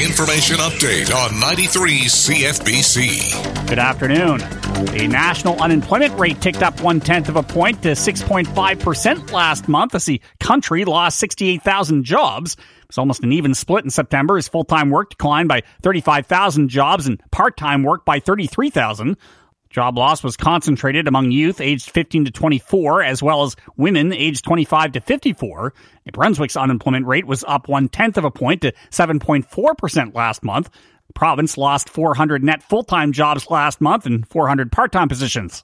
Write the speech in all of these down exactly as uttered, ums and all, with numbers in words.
Information update on ninety-three C F B C. Good afternoon. The national unemployment rate ticked up one-tenth of a point to six point five percent last month as the country lost sixty-eight thousand jobs. It was almost an even split in September as full-time work declined by thirty-five thousand jobs and part-time work by thirty-three thousand. Job loss was concentrated among youth aged fifteen to twenty-four, as well as women aged twenty-five to fifty-four. New Brunswick's unemployment rate was up one-tenth of a point to seven point four percent last month. The province lost four hundred net full-time jobs last month and four hundred part-time positions.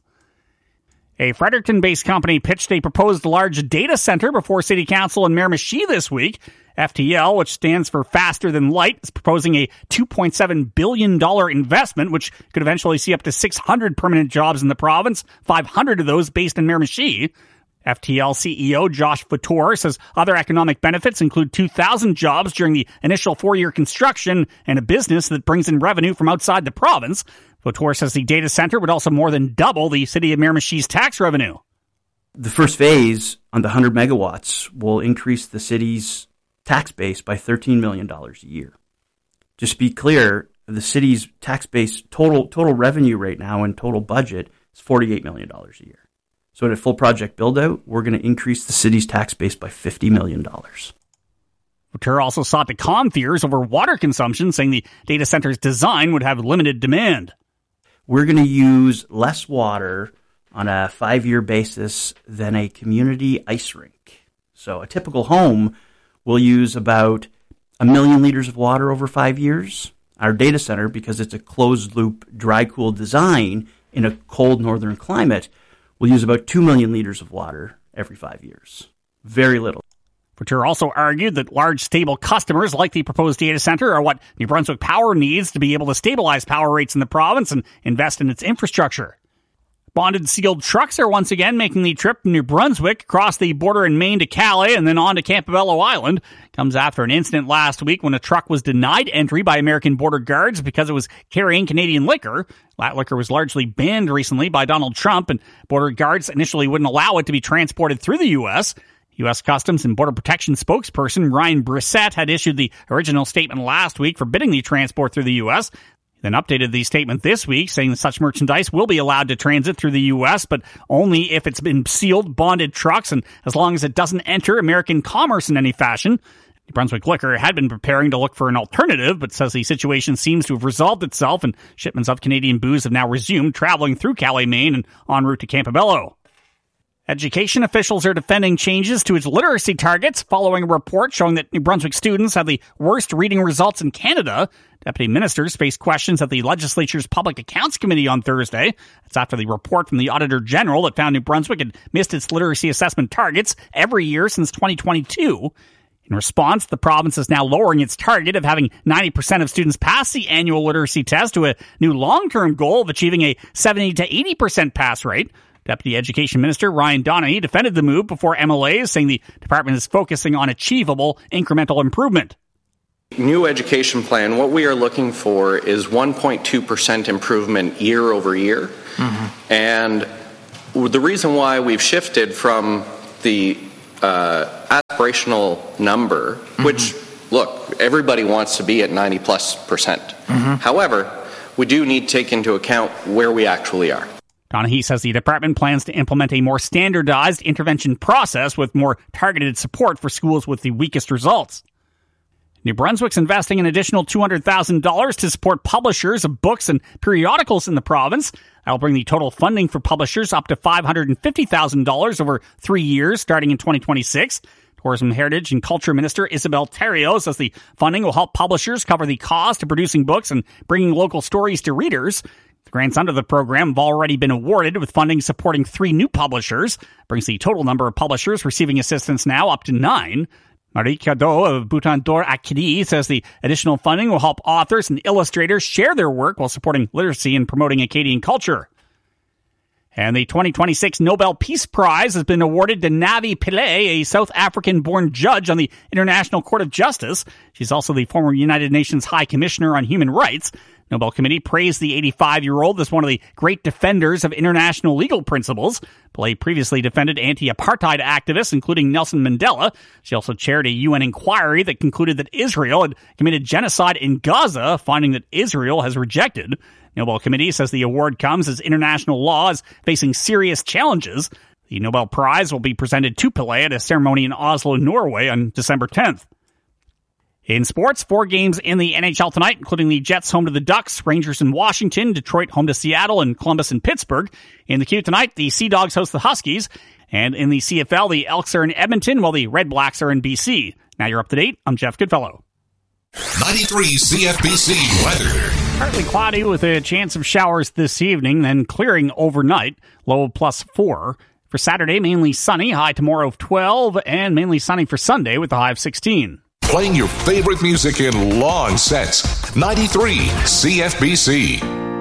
A Fredericton-based company pitched a proposed large data center before City Council in Miramichi this week. F T L, which stands for Faster Than Light, is proposing a two point seven billion dollars investment, which could eventually see up to six hundred permanent jobs in the province, five hundred of those based in Miramichi. F T L C E O Josh Foutour says other economic benefits include two thousand jobs during the initial four-year construction and a business that brings in revenue from outside the province. Foutour says the data center would also more than double the city of Miramichi's tax revenue. The first phase on the one hundred megawatts will increase the city's tax base by thirteen million dollars a year. Just to be clear, the city's tax base total total revenue right now and total budget is forty-eight million dollars a year. So at a full project build-out, we're going to increase the city's tax base by fifty million dollars. Foutour also sought to calm fears over water consumption, saying the data center's design would have limited demand. We're going to use less water on a five-year basis than a community ice rink. So a typical home will use about a million liters of water over five years. Our data center, because it's a closed-loop, dry-cooled design in a cold northern climate, will use about two million liters of water every five years. Very little. Foutour also argued that large, stable customers like the proposed data center are what New Brunswick Power needs to be able to stabilize power rates in the province and invest in its infrastructure. Bonded sealed trucks are once again making the trip from New Brunswick across the border in Maine to Calais and then on to Campobello Island. Comes after an incident last week when a truck was denied entry by American border guards because it was carrying Canadian liquor. That liquor was largely banned recently by Donald Trump, and border guards initially wouldn't allow it to be transported through the U S. U S Customs and Border Protection spokesperson Ryan Brissett had issued the original statement last week forbidding the transport through the U S, then updated the statement this week saying that such merchandise will be allowed to transit through the U S, but only if it's been sealed, bonded trucks, and as long as it doesn't enter American commerce in any fashion. New Brunswick Liquor had been preparing to look for an alternative, but says the situation seems to have resolved itself, and shipments of Canadian booze have now resumed traveling through Calais, Maine, and en route to Campobello. Education officials are defending changes to its literacy targets following a report showing that New Brunswick students have the worst reading results in Canada. Deputy ministers faced questions at the legislature's Public Accounts Committee on Thursday. That's after the report from the Auditor General that found New Brunswick had missed its literacy assessment targets every year since twenty twenty-two. In response, the province is now lowering its target of having ninety percent of students pass the annual literacy test to a new long-term goal of achieving a seventy to eighty percent pass rate. Deputy Education Minister Ryan Donaghy defended the move before M L As, saying the department is focusing on achievable incremental improvement. New education plan, what we are looking for is one point two percent improvement year over year. Mm-hmm. And the reason why we've shifted from the uh, aspirational number, mm-hmm. which, look, everybody wants to be at ninety plus percent. Mm-hmm. However, we do need to take into account where we actually are. Donaghy says the department plans to implement a more standardized intervention process with more targeted support for schools with the weakest results. New Brunswick's investing an additional two hundred thousand dollars to support publishers of books and periodicals in the province. That'll bring the total funding for publishers up to five hundred fifty thousand dollars over three years, starting in twenty twenty-six. Tourism, Heritage and Culture Minister Isabel Terrio says the funding will help publishers cover the cost of producing books and bringing local stories to readers. The grants under the program have already been awarded, with funding supporting three new publishers. Brings the total number of publishers receiving assistance now up to nine. Marie Cadeau of Bouton d'Or Acadie says the additional funding will help authors and illustrators share their work while supporting literacy and promoting Acadian culture. And the twenty twenty-six Nobel Peace Prize has been awarded to Navi Pillay, a South African-born judge on the International Court of Justice. She's also the former United Nations High Commissioner on Human Rights. Nobel Committee praised the eighty-five-year-old as one of the great defenders of international legal principles. Pillay previously defended anti-apartheid activists, including Nelson Mandela. She also chaired a U N inquiry that concluded that Israel had committed genocide in Gaza, finding that Israel has rejected. Nobel Committee says the award comes as international law is facing serious challenges. The Nobel Prize will be presented to Pillay at a ceremony in Oslo, Norway on December tenth. In sports, four games in the N H L tonight, including the Jets home to the Ducks, Rangers in Washington, Detroit home to Seattle, and Columbus and Pittsburgh. In the Q tonight, the Sea Dogs host the Huskies. And in the C F L, the Elks are in Edmonton, while the Red Blacks are in B C. Now you're up to date. I'm Jeff Goodfellow. ninety-three C F B C weather. Partly cloudy with a chance of showers this evening, then clearing overnight, low plus four. For Saturday, mainly sunny, high tomorrow of twelve, and mainly sunny for Sunday with a high of sixteen. Playing your favorite music in long sets. ninety-three C F B C.